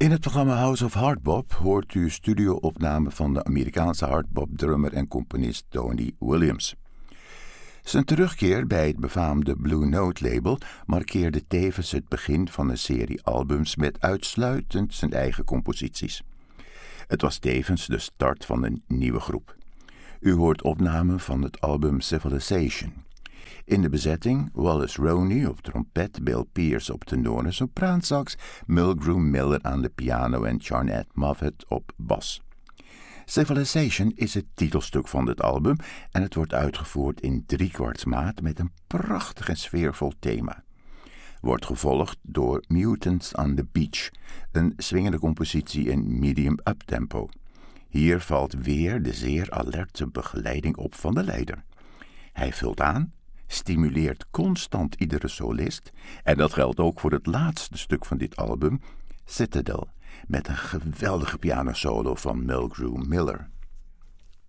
In het programma House of Hardbop hoort u studio-opnamen van de Amerikaanse hardbop-drummer en componist Tony Williams. Zijn terugkeer bij het befaamde Blue Note-label markeerde tevens het begin van een serie albums met uitsluitend zijn eigen composities. Het was tevens de start van een nieuwe groep. U hoort opnamen van het album Civilization. In de bezetting Wallace Roney op trompet, Bill Pierce op tenor en sopraansax, Mulgrew Miller aan de piano en Charnette Moffett op bas. Civilization is het titelstuk van dit album en het wordt uitgevoerd in 3/4 met een prachtig en sfeervol thema. Wordt gevolgd door Mutants on the Beach, een swingende compositie in medium uptempo. Hier valt weer de zeer alerte begeleiding op van de leider. Hij vult aan, stimuleert constant iedere solist en dat geldt ook voor het laatste stuk van dit album, Citadel, met een geweldige pianosolo van Mulgrew Miller.